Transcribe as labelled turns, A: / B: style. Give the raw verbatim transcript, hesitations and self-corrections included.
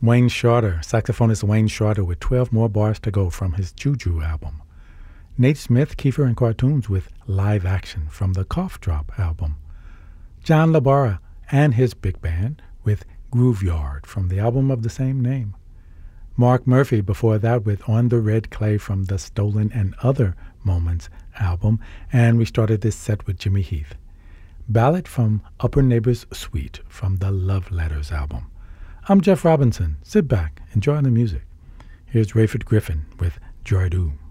A: Wayne Shorter, saxophonist Wayne Shorter with twelve more bars to go from his Juju album. Nate Smith, Kiefer and Cartoons with Live Action from the Cough Drop album. John LaBarra and his big band with Grooveyard from the album of the same name. Mark Murphy before that with On the Red Clay from the Stolen and Other Moments album, and we started this set with Jimmy Heath. Ballad from Upper Neighbor's Suite from the Love Letters album. I'm Jeff Robinson. Sit back, enjoy the music. Here's Rayford Griffin with Joy Do.